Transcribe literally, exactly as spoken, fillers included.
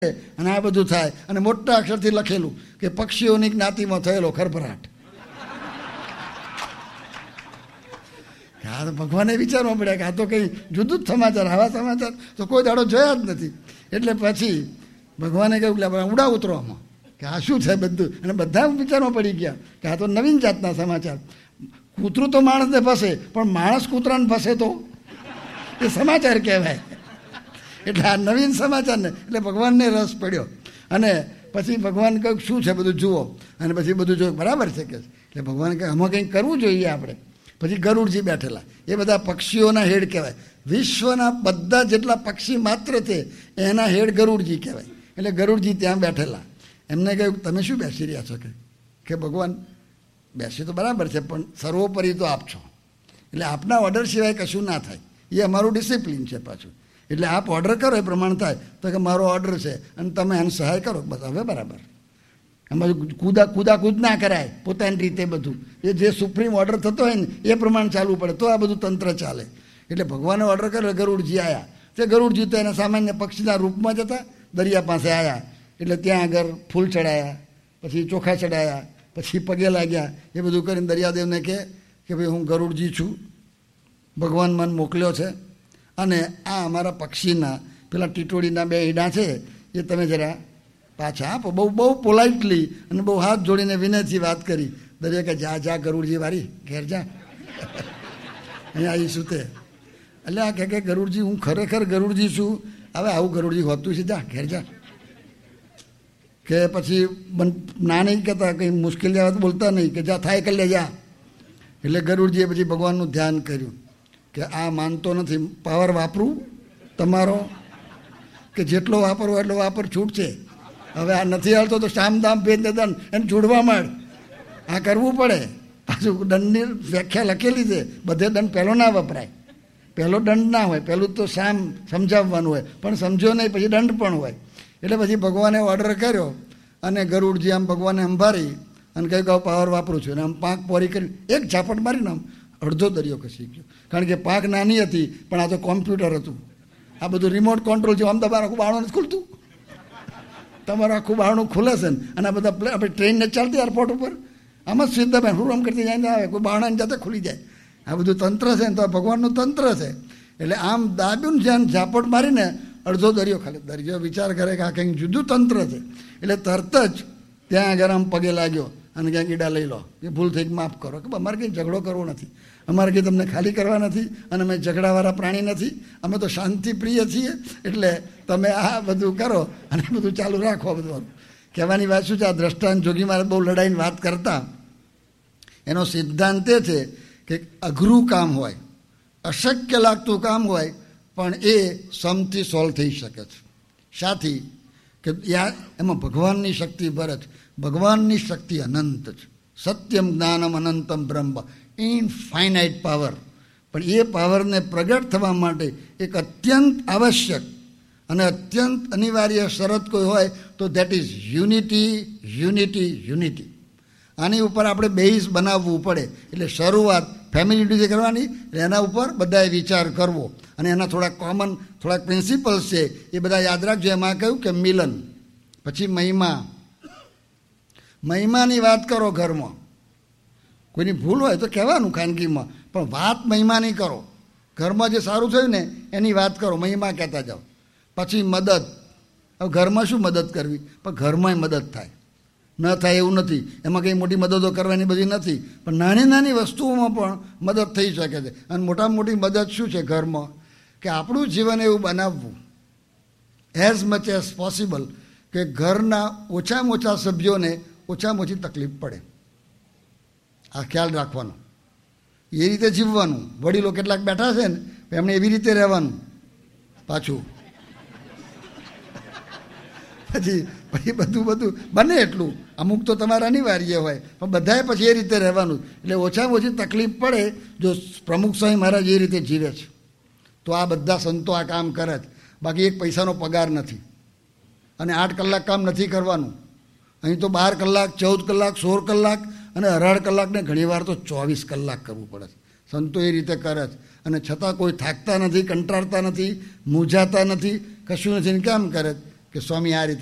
અને આ બધું થાય અને મોટા અક્ષરથી લખેલું કે પક્ષીઓની જ્ઞાતિમાં થયેલો ખરભરાટ. આ તો ભગવાને વિચારવા પડ્યા કે આ તો કંઈ જુદું જ સમાચાર, આવા સમાચાર તો કોઈ દાડો જોયા જ નથી. એટલે પછી ભગવાને કહ્યું કે ઉડા ઉતરો આમાં કે આ શું છે બધું, અને બધા વિચારવા પડી ગયા કે આ તો નવીન જાતના સમાચાર. કૂતરું તો માણસને ફસે, પણ માણસ કૂતરાને ફસે તો એ સમાચાર કહેવાય. એટલે આ નવીન સમાચાર ને એટલે ભગવાનને રસ પડ્યો અને પછી ભગવાન કહ્યું શું છે બધું જુઓ, અને પછી બધું જોયું બરાબર છે કે એટલે ભગવાન કહે આમાં કંઈક કરવું જોઈએ આપણે. પછી ગરુડજી બેઠેલા, એ બધા પક્ષીઓના હેડ કહેવાય. વિશ્વના બધા જેટલા પક્ષી માત્ર છે એના હેડ ગરુડજી કહેવાય. એટલે ગરુડજી ત્યાં બેઠેલા. એમને કહ્યું તમે શું બેસી રહ્યા છો કે ભગવાન બેસી તો બરાબર છે પણ સર્વોપરી તો આપ છો, એટલે આપના ઓર્ડર સિવાય કશું ના થાય, એ અમારું ડિસિપ્લિન છે પાછું. એટલે આપ ઓર્ડર કરો એ પ્રમાણે થાય. તો કે મારો ઓર્ડર છે અને તમે એને સહાય કરો, બસ હવે બરાબર. એમાં કૂદા કૂદા કૂદ ના કરાય પોતાની રીતે, બધું એ જે સુપ્રીમ ઓર્ડર થતો હોય ને એ પ્રમાણે ચાલવું પડે તો આ બધું તંત્ર ચાલે. એટલે ભગવાને ઓર્ડર કર્યો, ગરુડજી આવ્યા. તે ગરુડજી તો એના સામાન્ય પક્ષીના રૂપમાં જ હતા, દરિયા પાસે આવ્યા. એટલે ત્યાં આગળ ફૂલ ચડાયા, પછી ચોખા ચડાયા, પછી પગે લાગ્યા. એ બધું કરીને દરિયાદેવને કહે કે ભાઈ હું ગરુડજી છું, ભગવાન મને મોકલ્યો છે અને આ અમારા પક્ષીના પેલા ટીટોડીના બે ઈડા છે એ તમે જરા પાછા આપો. બહુ બહુ પોલાઇટલી અને બહુ હાથ જોડીને વિનયથી વાત કરી. દરિયા કે જા જા ગરુડજી વારી ઘેર જા, અહીંયા આવીશું તે. એટલે આ કહે કે ગરુડજી હું ખરેખર ગરુડજી છું, હવે આવું ગરુડજી હોતું છે, જા ઘેર જા. કે પછી ના નહીં કહેતા, કંઈ મુશ્કેલી આવે તો બોલતા નહીં કે જા થાય કરી લે જા. એટલે ગરુડજીએ પછી ભગવાનનું ધ્યાન કર્યું કે આ માનતો નથી, પાવર વાપરું તમારો કે જેટલો વાપરવો એટલો વાપર છૂટ છે. હવે આ નથી આવતો તો શામ દામ ભેદ દંડ એને જોડવા માંડ, આ કરવું પડે. પાછું દંડની વ્યાખ્યા લખેલી છે, બધે દંડ પહેલો ના વપરાય, પહેલો દંડ ના હોય, પહેલું તો શામ સમજાવવાનું હોય, પણ સમજ્યો નહીં પછી દંડ પણ હોય. એટલે પછી ભગવાને ઓર્ડર કર્યો અને ગરુડજી આમ ભગવાને અંભારી અને કહ્યું કે પાવર વાપરું છું. અને આમ પાંખ પોરી કરી એક ઝાપટ મારીને આમ અડધો દરિયો ખસી ગયો. કારણ કે પાંખ નાની હતી પણ આ તો કોમ્પ્યુટર હતું, આ બધું રિમોટ કંટ્રોલ છે. આમ તમારું આખું બારણું નથી ખુલતું, તમારું આખું બારણું ખુલે છે. અને આ બધા આપણે ટ્રેનને ચાલતી એરપોર્ટ ઉપર આમ જ સીધા બેન હુરમ કરતી જાય ને આવે, કોઈ બારણાની જાતે ખુલી જાય. આ બધું તંત્ર છે ને, તો ભગવાનનું તંત્ર છે. એટલે આમ દાબ્યું ને જ્યાં ઝાપટ મારીને અડધો દરિયો ખાલી. દરિયો વિચાર કરે કે આ કંઈક જુદું તંત્ર છે. એટલે તરત જ ત્યાં આગળ આમ પગે લાગ્યો અને ક્યાંક ઈડા લઈ લો, એ ભૂલ થઈ માફ કરો, કે અમારે કંઈ ઝઘડો કરવો નથી, અમારે કંઈ તમને ખાલી કરવા નથી, અને અમે ઝઘડાવાળા પ્રાણી નથી, અમે તો શાંતિ પ્રિય છીએ. એટલે તમે આ બધું કરો અને બધું ચાલુ રાખો. બધું કહેવાની વાત શું છે, આ દ્રષ્ટાંત જોગી મારે બહુ લડાઈને વાત કરતા એનો સિદ્ધાંત એ છે કે અઘરું કામ હોય, અશક્ય લાગતું કામ હોય, પણ એ સમથી સોલ્વ થઈ શકે છે. શાથી કે યા એમાં ભગવાનની શક્તિ ભરે છે. ભગવાનની શક્તિ અનંત છે. સત્યમ જ્ઞાનમ અનંતમ બ્રહ્મ, ઇનફાઇનાઇટ પાવર. પણ એ પાવરને પ્રગટ થવા માટે એક અત્યંત આવશ્યક અને અત્યંત અનિવાર્ય શરત કોઈ હોય તો that is unity, unity, unity. આની ઉપર આપણે બેઝ બનાવવું પડે. એટલે શરૂઆત ફેમિલી રીતે કરવાની, એના ઉપર બધાએ વિચાર કરવો અને એના થોડાક કોમન થોડાક પ્રિન્સિપલ્સ છે એ બધા યાદ રાખજો. એમાં કહ્યું કે મિલન, પછી મહિમા. મહિમાની વાત કરો ઘરમાં, કોઈની ભૂલ હોય તો કહેવાનું ખાનગીમાં, પણ વાત મહિમાની કરો. ઘરમાં જે સારું થયું ને એની વાત કરો, મહિમા કહેતા જાઓ. પછી મદદ. હવે ઘરમાં શું મદદ કરવી, પણ ઘરમાં મદદ થાય ન થાય એવું નથી, એમાં કંઈ મોટી મદદો કરવાની બધી નથી, પણ નાની નાની વસ્તુઓમાં પણ મદદ થઈ શકે છે. અને મોટામાં મોટી મદદ શું છે ઘરમાં, કે આપણું જીવન એવું બનાવવું એઝ મચ એઝ પોસિબલ કે ઘરના ઓછામાં ઓછા સભ્યોને ઓછામાં ઓછી તકલીફ પડે. આ ખ્યાલ રાખવાનો, એ રીતે જીવવાનું. વડીલો કેટલાક બેઠા છે ને એમણે એવી રીતે રહેવાનું. પાછું પછી પછી બધું બધું બને એટલું, અમુક તો તમારે અનિવાર્ય હોય, પણ બધાએ પછી એ રીતે રહેવાનું. એટલે ઓછામાં ઓછી તકલીફ પડે જો પ્રમુખ સ્વામી મહારાજ એ રીતે જીવે છે તો આ બધા સંતો આ કામ કરે જ. બાકી એક પૈસાનો પગાર નથી અને આઠ કલાક કામ નથી કરવાનું. અહીં તો બાર કલાક, ચૌદ કલાક, સોળ કલાક અને અઢાર કલાકને ઘણીવાર તો ચોવીસ કલાક કરવું પડે છે. સંતો એ રીતે કરે છે અને છતાં કોઈ થાકતા નથી, કંટાળતા નથી, મૂંઝાતા નથી, કશું નથી. કેમ કરે? કે સ્વામી આ રીતે